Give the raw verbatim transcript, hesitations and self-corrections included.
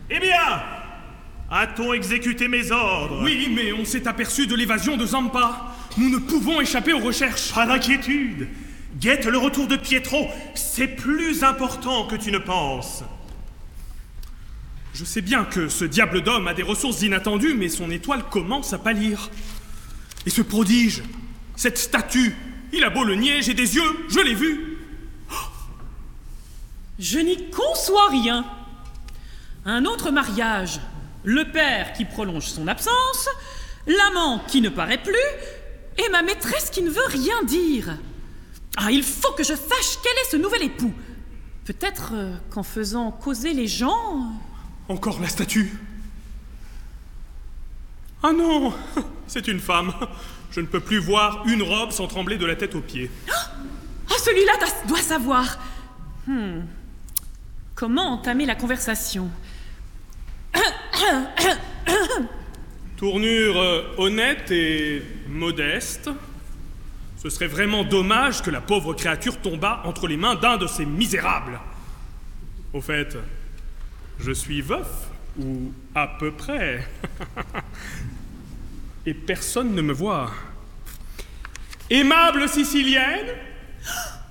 Eh bien, a-t-on exécuté mes ordres? Oui, mais on s'est aperçu de l'évasion de Zampa. Nous ne pouvons échapper aux recherches. Pas d'inquiétude. Guette le retour de Pietro. C'est plus important que tu ne penses. Je sais bien que ce diable d'homme a des ressources inattendues, mais son étoile commence à pâlir. Et ce prodige, cette statue, il a beau le nier, j'ai des yeux, je l'ai vu. Je n'y conçois rien. Un autre mariage, le père qui prolonge son absence, l'amant qui ne paraît plus, et ma maîtresse qui ne veut rien dire. Ah, il faut que je sache quel est ce nouvel époux. Peut-être euh, qu'en faisant causer les gens... Encore la statue. Ah non, c'est une femme. Je ne peux plus voir une robe sans trembler de la tête aux pieds. Oh, celui-là doit savoir. Hmm. Comment entamer la conversation? Tournure euh, honnête et modeste. Ce serait vraiment dommage que la pauvre créature tombât entre les mains d'un de ces misérables. Au fait, je suis veuf, ou à peu près. Et personne ne me voit. Aimable Sicilienne,